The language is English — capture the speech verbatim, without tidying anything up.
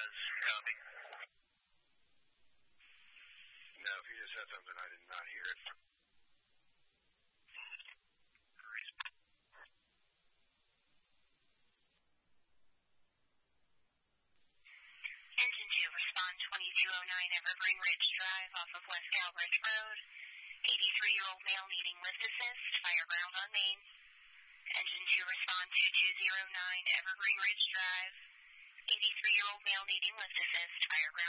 was. Copy. No, if you just said something, I did not hear it. Engine two, respond twenty-two oh nine Evergreen Ridge Drive off of West Calbridge Road. eighty-three-year-old male needing lift assist, fire ground on main. Engine two, respond twenty-two oh nine Evergreen Ridge Drive. eighty-three-year-old male needing lift assist, fire ground.